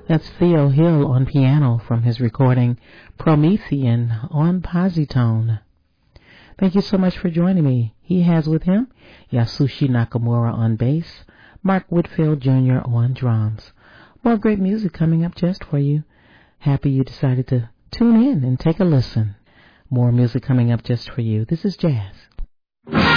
That's Theo Hill on piano from his recording Promethean on Positone. Thank you so much for joining me. He has with him Yasushi Nakamura on bass, Mark Whitfield Jr. on drums. More great music coming up just for you. Happy you decided to tune in and take a listen. More music coming up just for you. This is Jazz.